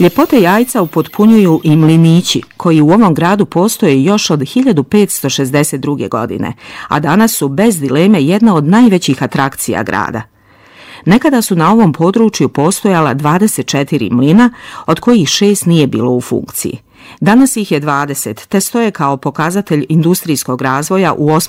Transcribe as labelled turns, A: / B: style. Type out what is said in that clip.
A: Ljepote Jajca upotpunjuju i mlinići, koji u ovom gradu postoje još od 1562. godine, a danas su bez dileme jedna od najvećih atrakcija grada. Nekada su na ovom području postojala 24 mlina, od kojih 6 nije bilo u funkciji. Danas ih je 20, te stoje kao pokazatelj industrijskog razvoja u 8.